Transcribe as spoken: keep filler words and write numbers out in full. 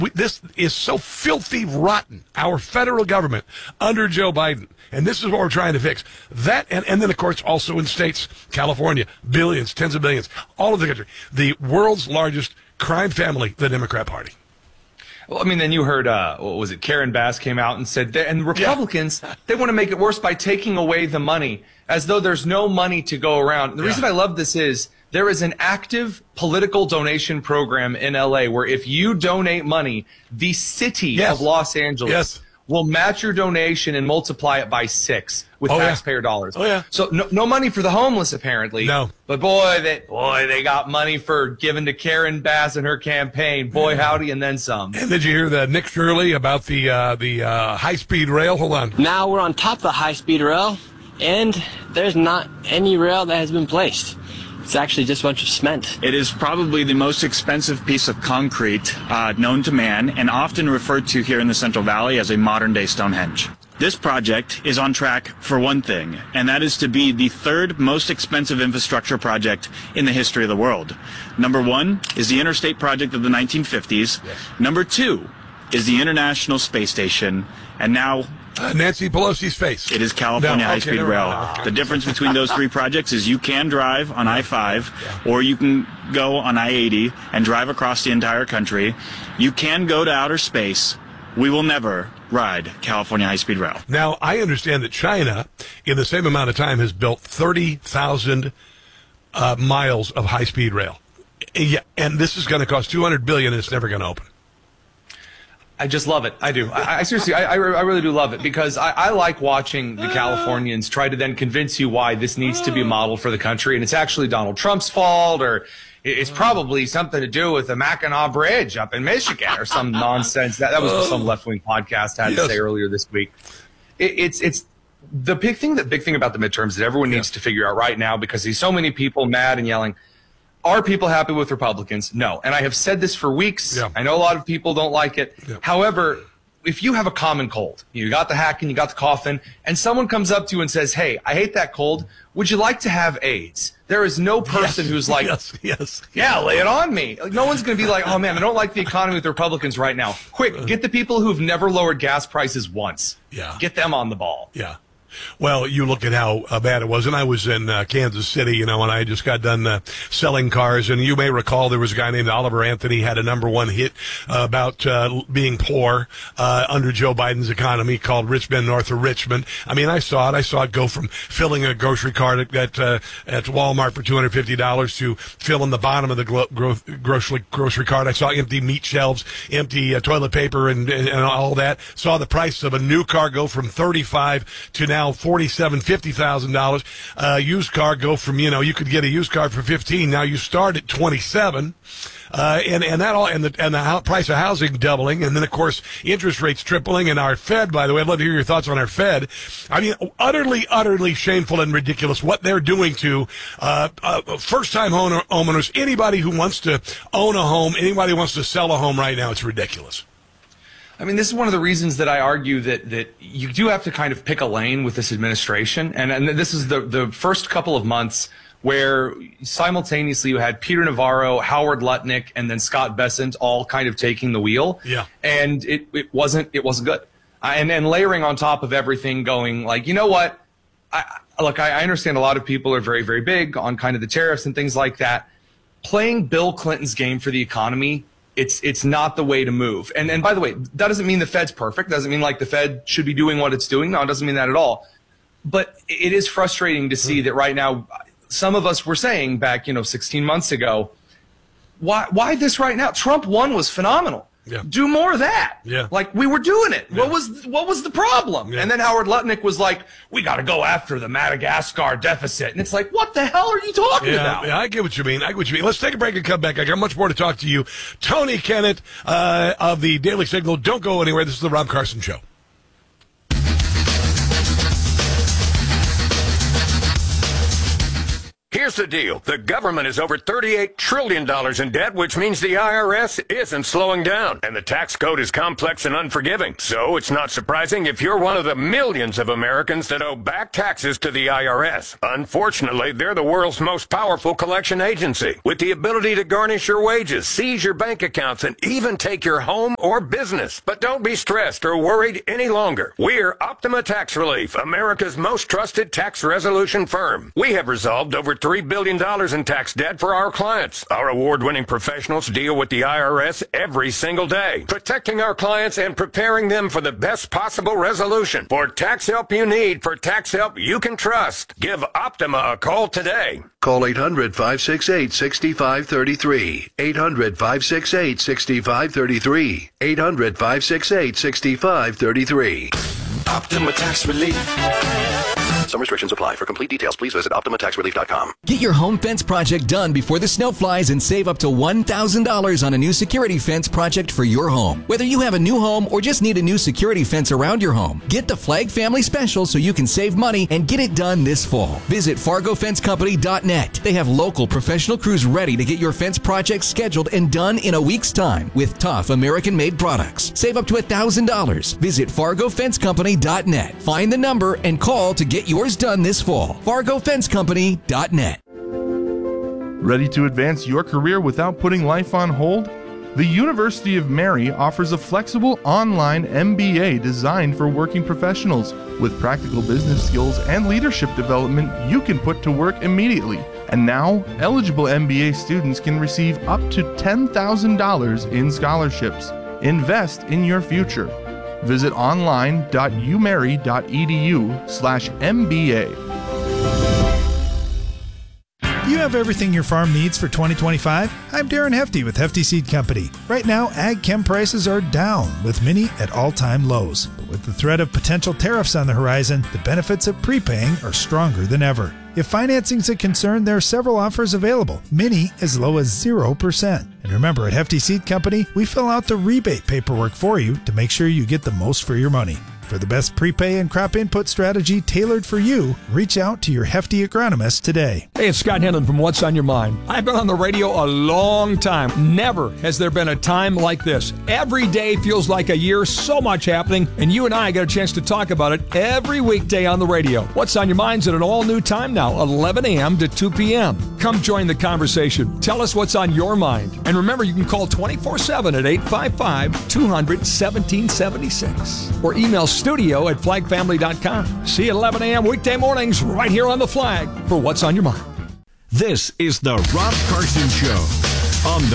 We, this is so filthy rotten, our federal government under Joe Biden. And this is what we're trying to fix. That, and, and then, of course, also in states, California, billions, tens of billions, all over the country. The world's largest crime family, the Democrat Party. Well, I mean, then you heard, uh, what was it, Karen Bass came out and said, that, and Republicans, yeah. they want to make it worse by taking away the money, as though there's no money to go around. The yeah. reason I love this is there is an active political donation program in L A where if you donate money, the city yes. of Los Angeles yes. will match your donation and multiply it by six with oh, taxpayer yeah. dollars. Oh, yeah. So no, no money for the homeless, apparently. No. But boy, they, boy, they got money for giving to Karen Bass and her campaign. Boy, yeah. howdy, and then some. And did you hear the Nick Shirley about the, uh, the uh, high-speed rail? Hold on. Now we're on top of the high-speed rail, and there's not any rail that has been placed. It's actually just a bunch of cement. It is probably the most expensive piece of concrete uh, known to man, and often referred to here in the Central Valley as a modern-day Stonehenge. This project is on track for one thing, and that is to be the third most expensive infrastructure project in the history of the world. Number one is the interstate project of the nineteen fifties. Yes. Number two is the International Space Station, and now Uh, Nancy Pelosi's face. It is California no, okay, High-Speed no, Rail. no, okay. The difference between those three projects is you can drive on I five, yeah. or you can go on I eighty and drive across the entire country. You can go to outer space. We will never ride California High-Speed Rail. Now, I understand that China, in the same amount of time, has built thirty thousand uh, miles of high-speed rail. Yeah, and this is going to cost two hundred billion dollars, and it's never going to open. I just love it. I do. I, I seriously, I, I really do love it because I, I like watching the Californians try to then convince you why this needs to be a model for the country, and it's actually Donald Trump's fault, or it's probably something to do with the Mackinac Bridge up in Michigan, or some nonsense. That that was what some left-wing podcast had yes. to say earlier this week. It, it's it's the big thing. The big thing about the midterms that everyone yeah. needs to figure out right now, because there's so many people mad and yelling. Are people happy with Republicans? No. And I have said this for weeks. Yeah. I know a lot of people don't like it. Yeah. However, if you have a common cold, you got the hacking, you got the coughing, and someone comes up to you and says, hey, I hate that cold. Would you like to have AIDS? There is no person yes. who's like, yes, yes. yeah, lay it on me. Like, no one's going to be like, oh, man, I don't like the economy with the Republicans right now. Quick, get the people who've never lowered gas prices once. Yeah. Get them on the ball. Yeah. Well, you look at how uh, bad it was, and I was in uh, Kansas City, you know, and I just got done uh, selling cars, and you may recall there was a guy named Oliver Anthony had a number one hit uh, about uh, being poor uh, under Joe Biden's economy called Rich Men North of Richmond. I mean, I saw it. I saw it go from filling a grocery cart at at, uh, at Walmart for two hundred fifty dollars to filling the bottom of the glo- gro- grocery grocery cart. I saw empty meat shelves, empty uh, toilet paper, and, and, and all that. Saw the price of a new car go from thirty-five to now forty-seven, fifty thousand dollars. Uh, used car go from, you know, you could get a used car for fifteen. Now you start at twenty-seven. Uh, and, and that all, and the, and the ho- price of housing doubling. And then, of course, interest rates tripling. And our Fed, by the way, I'd love to hear your thoughts on our Fed. I mean, utterly, utterly shameful and ridiculous what they're doing to, uh, uh first-time owner, homeowners, anybody who wants to own a home, anybody who wants to sell a home right now. It's ridiculous. I mean, this is one of the reasons that I argue that, that you do have to kind of pick a lane with this administration. And, and this is the, the first couple of months where simultaneously you had Peter Navarro, Howard Lutnick, and then Scott Bessent all kind of taking the wheel. Yeah. And it, it wasn't it wasn't good. Uh, and then layering on top of everything going like, you know what? I, look, I, I understand a lot of people are very, very big on kind of the tariffs and things like that. Playing Bill Clinton's game for the economy, It's it's not the way to move. And and by the way, that doesn't mean the Fed's perfect. Doesn't mean like the Fed should be doing what it's doing. No, it doesn't mean that at all. But it is frustrating to see that right now, some of us were saying back, you know, sixteen months ago, why why this right now? Trump one was phenomenal. Yeah. Do more of that. Yeah. Like we were doing it. Yeah. What was what was the problem? Yeah. And then Howard Lutnick was like, we got to go after the Madagascar deficit. And it's like, what the hell are you talking yeah, about? Yeah, I get what you mean. I get what you mean. Let's take a break and come back. I got much more to talk to you. Tony Kennett uh, of the Daily Signal. Don't go anywhere. This is the Rob Carson Show. Here's the deal. The government is over thirty-eight trillion dollars in debt, which means the I R S isn't slowing down. And the tax code is complex and unforgiving. So it's not surprising if you're one of the millions of Americans that owe back taxes to the I R S. Unfortunately, they're the world's most powerful collection agency, with the ability to garnish your wages, seize your bank accounts, and even take your home or business. But don't be stressed or worried any longer. We're Optima Tax Relief, America's most trusted tax resolution firm. We have resolved over three billion dollars in tax debt for our clients. Our award-winning professionals deal with the I R S every single day, protecting our clients and preparing them for the best possible resolution. For tax help you need, for tax help you can trust, give Optima a call today. Call eight hundred, five six eight, six five three three. eight hundred, five six eight, six five three three. eight hundred, five six eight, six five three three. Optima Tax Relief. Some restrictions apply. For complete details, please visit Optima Tax Relief dot com. Get your home fence project done before the snow flies and save up to one thousand dollars on a new security fence project for your home. Whether you have a new home or just need a new security fence around your home, get the Flag Family Special so you can save money and get it done this fall. Visit Fargo Fence Company dot net. They have local professional crews ready to get your fence project scheduled and done in a week's time with tough American-made products. Save up to one thousand dollars. Visit Fargo Fence Company dot net. Find the number and call to get yours done this fall. Fargo Fence Company dot net. Ready to advance your career without putting life on hold? The University of Mary offers a flexible online M B A designed for working professionals. With practical business skills and leadership development you can put to work immediately. And now, eligible M B A students can receive up to ten thousand dollars in scholarships. Invest in your future. Visit online dot u mary dot e d u slash M B A. You have everything your farm needs for twenty twenty-five? I'm Darren Hefty with Hefty Seed Company. Right now, ag chem prices are down, with many at all-time lows. But with the threat of potential tariffs on the horizon, the benefits of prepaying are stronger than ever. If financing's a concern, there are several offers available, many as low as zero percent. And remember, at Hefty Seed Company, we fill out the rebate paperwork for you to make sure you get the most for your money. For the best prepay and crop input strategy tailored for you, reach out to your Hefty agronomist today. Hey, it's Scott Henlon from What's on Your Mind. I've been on the radio a long time. Never has there been a time like this. Every day feels like a year, so much happening, and you and I get a chance to talk about it every weekday on the radio. What's on Your Mind's at an all-new time now, eleven a.m. to two p.m. Come join the conversation. Tell us what's on your mind. And remember, you can call twenty-four seven at eight five five, two hundred, one seven seven six or email studio at flag family dot com. See you at eleven a.m. weekday mornings right here on The Flag for What's on Your Mind. This is the Rob Carson Show on the